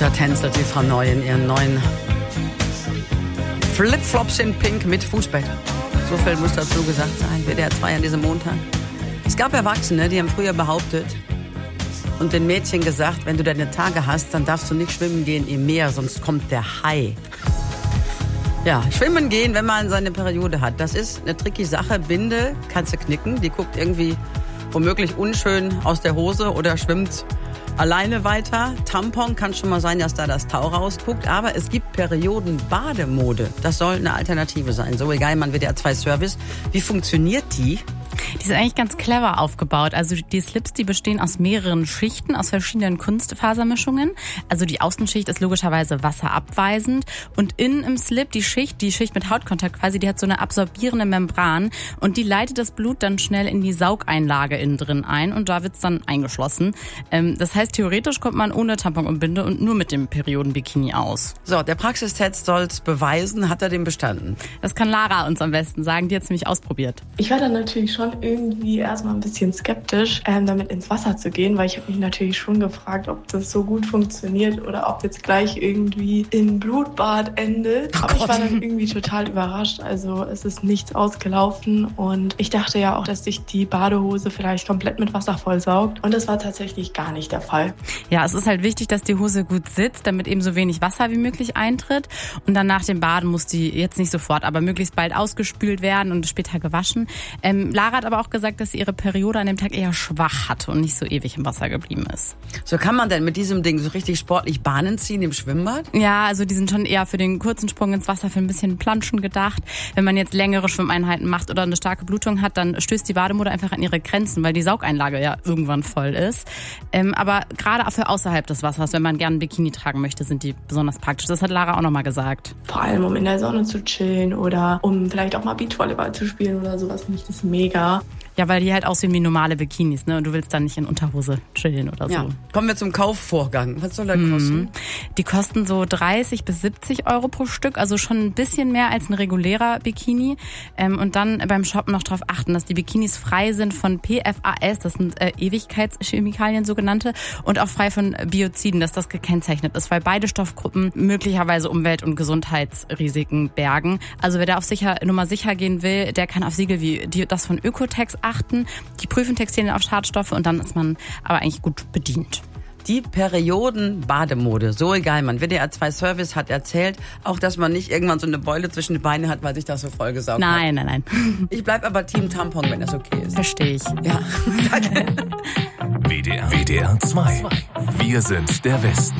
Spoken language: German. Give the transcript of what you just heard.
Und da tänzelt die Frau Neu in ihren neuen Flipflops in Pink mit Fußbett. So viel muss dazu gesagt sein. WDR 2 an diesem Montag. Es gab Erwachsene, die haben früher behauptet und den Mädchen gesagt, wenn du deine Tage hast, dann darfst du nicht schwimmen gehen im Meer, sonst kommt der Hai. Ja, schwimmen gehen, wenn man seine Periode hat. Das ist eine tricky Sache. Binde kannst du knicken. Die guckt irgendwie womöglich unschön aus der Hose oder schwimmt alleine weiter. Tampon kann schon mal sein, dass da das Tau rausguckt. Aber es gibt Periodenbademode. Das soll eine Alternative sein. So egal, man WDR 2 Service. Wie funktioniert die? Die sind eigentlich ganz clever aufgebaut. Also die Slips, die bestehen aus mehreren Schichten, aus verschiedenen Kunstfasermischungen. Also die Außenschicht ist logischerweise wasserabweisend. Und innen im Slip, die Schicht mit Hautkontakt quasi, die hat so eine absorbierende Membran. Und die leitet das Blut dann schnell in die Saugeinlage innen drin ein. Und da wird's dann eingeschlossen. Das heißt, theoretisch kommt man ohne Tampon und Binde und nur mit dem Periodenbikini aus. So, der Praxistest soll's beweisen. Hat er den bestanden? Das kann Lara uns am besten sagen. Die hat's nämlich ausprobiert. Ich war dann natürlich schon irgendwie erstmal ein bisschen skeptisch, damit ins Wasser zu gehen, weil ich habe mich natürlich schon gefragt, ob das so gut funktioniert oder ob jetzt gleich irgendwie im Blutbad endet. Aber ich war dann irgendwie total überrascht. Also es ist nichts ausgelaufen und ich dachte ja auch, dass sich die Badehose vielleicht komplett mit Wasser vollsaugt und das war tatsächlich gar nicht der Fall. Ja, es ist halt wichtig, dass die Hose gut sitzt, damit eben so wenig Wasser wie möglich eintritt und dann nach dem Baden muss die jetzt nicht sofort, aber möglichst bald ausgespült werden und später gewaschen. Lara hat aber auch gesagt, dass sie ihre Periode an dem Tag eher schwach hatte und nicht so ewig im Wasser geblieben ist. So kann man denn mit diesem Ding so richtig sportlich Bahnen ziehen im Schwimmbad? Ja, also die sind schon eher für den kurzen Sprung ins Wasser, für ein bisschen Planschen gedacht. Wenn man jetzt längere Schwimmeinheiten macht oder eine starke Blutung hat, dann stößt die Bademode einfach an ihre Grenzen, weil die Saugeinlage ja irgendwann voll ist. Aber gerade für außerhalb des Wassers, wenn man gerne ein Bikini tragen möchte, sind die besonders praktisch. Das hat Lara auch nochmal gesagt. Vor allem, um in der Sonne zu chillen oder um vielleicht auch mal Beachvolleyball zu spielen oder sowas, finde ich das mega. Ja, weil die halt aussehen wie normale Bikinis, ne? Und du willst dann nicht in Unterhose chillen oder so. Ja. Kommen wir zum Kaufvorgang. Was soll der kosten? Die kosten so 30 bis 70 Euro pro Stück, also schon ein bisschen mehr als ein regulärer Bikini. Und dann beim Shoppen noch darauf achten, dass die Bikinis frei sind von PFAS, das sind Ewigkeitschemikalien sogenannte, und auch frei von Bioziden, dass das gekennzeichnet ist, weil beide Stoffgruppen möglicherweise Umwelt- und Gesundheitsrisiken bergen. Also wer da auf Nummer sicher gehen will, der kann auf Siegel wie das von Ökotex achten. Die prüfen Textilien auf Schadstoffe und dann ist man aber eigentlich gut bedient. Die Periodenbademode, so egal, man. WDR 2 Service hat erzählt, auch dass man nicht irgendwann so eine Beule zwischen den Beinen hat, weil sich das so vollgesaugt hat. Nein. Ich bleib aber Team Tampon, wenn das okay ist. Verstehe ich. Ja, danke. WDR 2. Wir sind der Westen.